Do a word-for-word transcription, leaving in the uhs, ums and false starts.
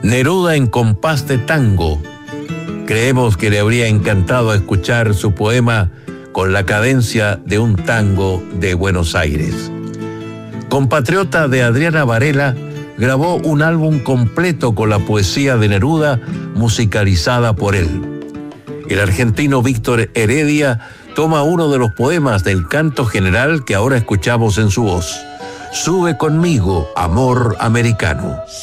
Neruda en compás de tango. Creemos que le habría encantado escuchar su poema con la cadencia de un tango de Buenos Aires. Compatriota de Adriana Varela, grabó un álbum completo con la poesía de Neruda musicalizada por él. El argentino Víctor Heredia toma uno de los poemas del canto general que ahora escuchamos en su voz. Sube conmigo, amor americano.